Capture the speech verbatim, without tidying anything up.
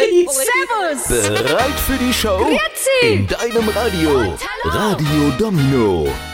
Servus. Bereit für die Show? Grüezi. In deinem Radio. Radio Domino.